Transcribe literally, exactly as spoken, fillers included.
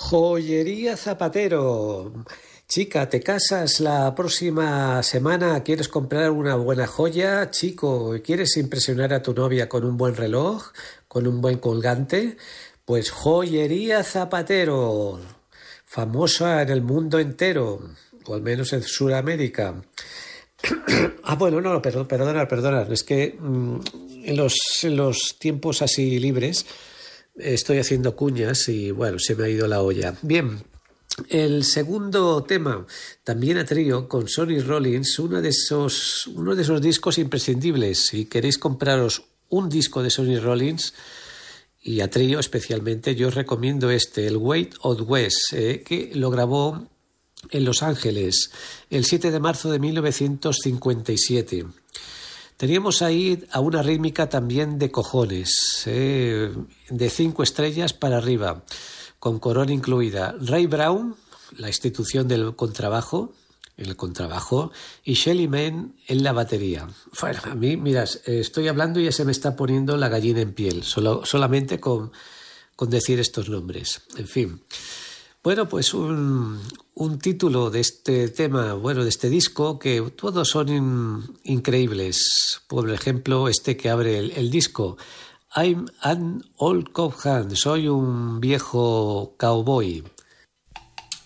Joyería Zapatero. Chica, ¿te casas la próxima semana? ¿Quieres comprar una buena joya? Chico, ¿quieres impresionar a tu novia con un buen reloj? ¿Con un buen colgante? Pues Joyería Zapatero, famosa en el mundo entero, o al menos en Sudamérica. Ah, bueno, no, perdón, perdona, perdona. Es que mm, en los, en los tiempos así libres estoy haciendo cuñas y bueno, se me ha ido la olla. Bien, el segundo tema, también a trío, con Sonny Rollins, uno de esos, uno de esos discos imprescindibles. Si queréis compraros un disco de Sonny Rollins, y a trío especialmente, yo os recomiendo este, el Way Out West, eh, que lo grabó en Los Ángeles el siete de marzo de mil novecientos cincuenta y siete. Teníamos ahí a una rítmica también de cojones, eh, de cinco estrellas para arriba, con corona incluida. Ray Brown, la institución del contrabajo, el contrabajo, y Shelly Manne en la batería. Bueno, a mí, miras, estoy hablando y ya se me está poniendo la gallina en piel, solo, solamente con, con decir estos nombres. En fin. Bueno, pues un, un título de este tema, bueno, de este disco, que todos son in, increíbles. Por ejemplo, este que abre el, el disco, I'm an old cowhand, soy un viejo cowboy.